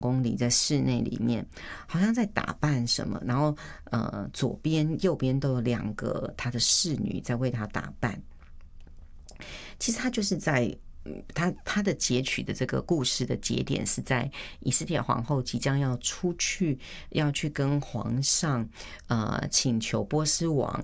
宫里在室内里面，好像在打扮什么，然后左边右边都有2个他的侍女在为他打扮。其实他就是在他的截取的这个故事的节点是在以斯帖皇后即将要出去，要去跟皇上请求波斯王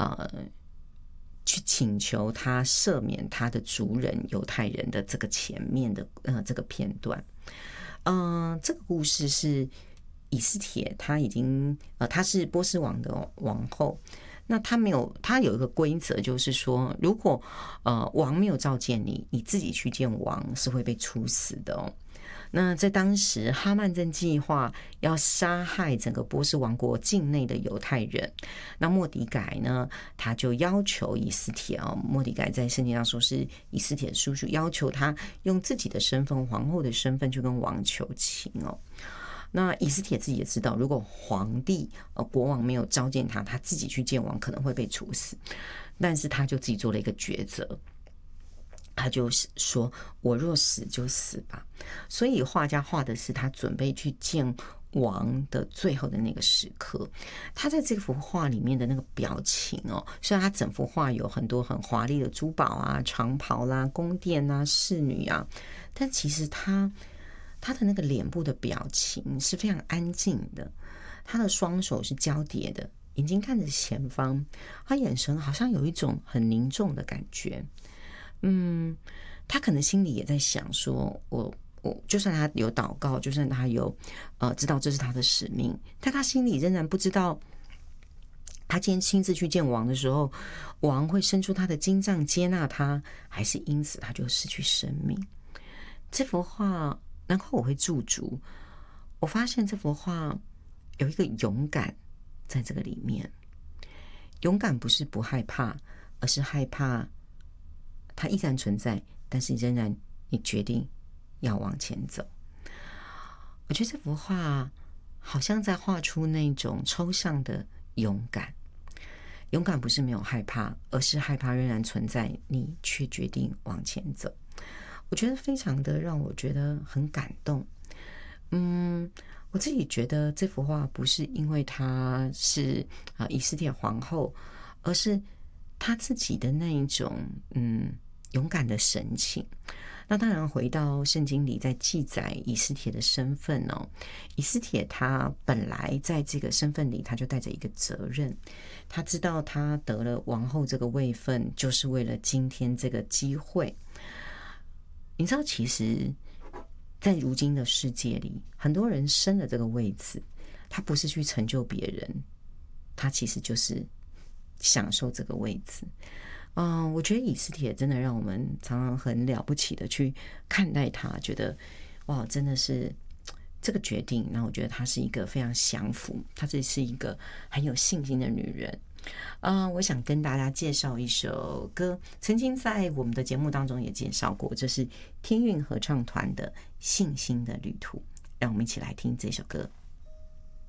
去请求他赦免他的族人犹太人的这个前面的这个片段。这个故事是以斯帖他已经他是波斯王的王后。那他有一个规则，就是说，如果王没有召见你，你自己去见王是会被处死的哦。那在当时，哈曼正计划要杀害整个波斯王国境内的犹太人。那末底改呢，他就要求以斯帖末底改在圣经上说是以斯帖的叔叔，要求他用自己的身份，皇后的身份去跟王求情哦。那以斯帖自己也知道，如果皇帝国王没有召见他，他自己去见王可能会被处死，但是他就自己做了一个抉择，他就说我若死就死吧。所以画家画的是他准备去见王的最后的那个时刻。他在这幅画里面的那个表情虽然他整幅画有很多很华丽的珠宝啊、长袍啦、宫殿啊、侍女啊，但其实他的那个脸部的表情是非常安静的，他的双手是交叠的，眼睛看着前方，他眼神好像有一种很凝重的感觉。他可能心里也在想说，我就算他有祷告，就算他有知道这是他的使命，但他心里仍然不知道，他今天亲自去见王的时候，王会伸出他的金杖接纳他，还是因此他就失去生命。这幅画，然后我会驻足，我发现这幅画有一个勇敢在这个里面。勇敢不是不害怕，而是害怕它依然存在，但是仍然你决定要往前走。我觉得这幅画好像在画出那种抽象的勇敢。勇敢不是没有害怕，而是害怕仍然存在，你却决定往前走。我觉得非常的让我觉得很感动。我自己觉得这幅画不是因为她是以斯帖皇后，而是她自己的那一种勇敢的神情。那当然回到圣经里在记载以斯帖的身份以斯帖他本来在这个身份里他就带着一个责任，他知道他得了王后这个位分就是为了今天这个机会。你知道其实在如今的世界里，很多人升了这个位置，他不是去成就别人，他其实就是享受这个位置。我觉得以斯帖真的让我们常常很了不起的去看待他，觉得哇，真的是这个决定，那我觉得她是一个非常降服，她这是一个很有信心的女人。我想跟大家介绍一首歌，曾经在我们的节目当中也介绍过，这是天韵合唱团的《信心的旅途》，让我们一起来听这首歌。